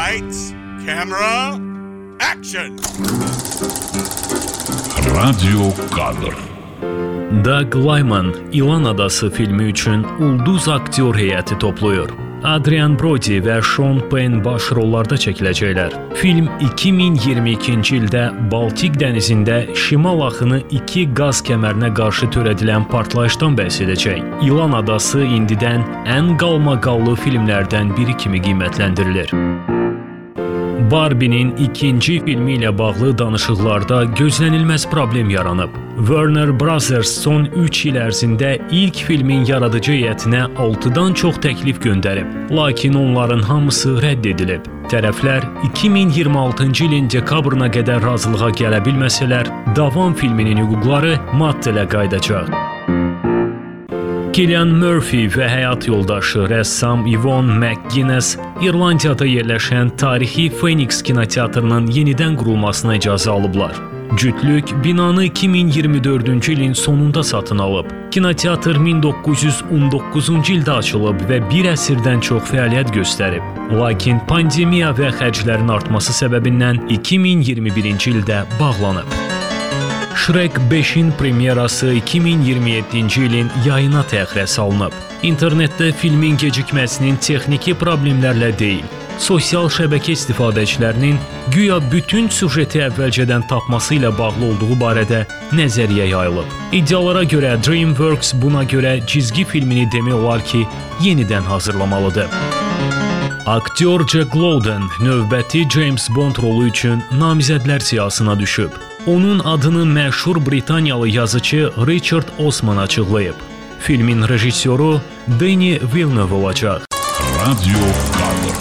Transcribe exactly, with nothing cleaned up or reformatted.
Lights, camera, action! Radyo kadr. Doug Liman, İlan Adası filmi üçün ulduz aktyor heyəti toplayır. Adrian Brody və Sean Penn baş rollarda çəkiləcəklər. Film iki min iyirmi ikinci ildə Baltik dənizində şimal axını iki qaz kəmərinə qarşı törədilən partlayışdan bəhs edəcək. İlan Adası indidən ən qalmaqallı filmlərdən biri kimi qiymətləndirilir. Barbie'nin ikinci filmi ilə bağlı danışıqlarda gözlənilməz problem yaranıb. Warner Brothers son üç il ərzində ilk filmin yaradıcı heyətinə altıdan çox təklif göndərib, lakin onların hamısı rədd edilib. Tərəflər iki min iyirmi altıncı ilin dekabrına qədər razılığa gələ bilməsələr, davam filminin hüquqları maddilə qayıdacaq. Cillian Murphy və həyat yoldaşı rəssam Yvonne McGuinness İrlandiyada yerləşən tarixi Phoenix kinoteatrının yenidən qurulmasına icazə alıblar. Cütlük binanı iki min iyirmi dördüncü ilin sonunda satın alıb. Kinoteatr min doqquz yüz on doqquzuncu ildə açılıb və bir əsrdən çox fəaliyyət göstərib. Lakin pandemiya və xərclərin artması səbəbindən iki min iyirmi birinci ildə bağlanıb. Shrek beşin premyerası iki min iyirmi yeddinci ilin yayına təxirə salınıb. İnternetdə filmin gecikməsinin texniki problemlərlə deyil, sosial şəbəkə istifadəçilərinin güya bütün süjeti əvvəlcədən tapması ilə bağlı olduğu barədə nəzəriyyə yayılıb. İddialara görə DreamWorks buna görə cizgi filmini demək olar ki, yenidən hazırlamalıdır. Aktyor Jack Lowden növbəti James Bond rolu üçün namizədlər siyahısına düşüb. Onun adını məşhur Britaniyalı yazıcı Richard Osman açıqlayıb. Filmin rejissoru Denis Villeneuve olacaq. Radyo kadr.